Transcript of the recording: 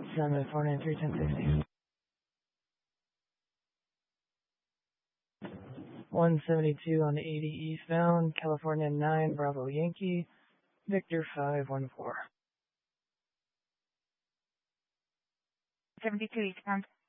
Summit 493 1060. 172 on the 80 eastbound, California 9, Bravo Yankee, Victor 514. 72 eastbound.